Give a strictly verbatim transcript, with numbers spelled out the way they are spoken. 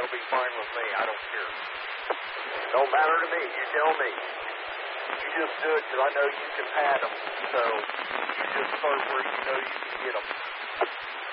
That'll be fine with me. I don't care. Don't matter to me. You tell me. You just do it because I know you can pad them. So you just start where you know you can get them.